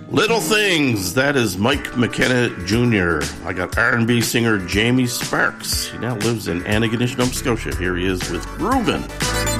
Little Things, that is Mike McKenna Jr. I got R&B singer Jamie Sparks. He now lives in Antigonish, Nova Scotia. Here he is with Groovin'.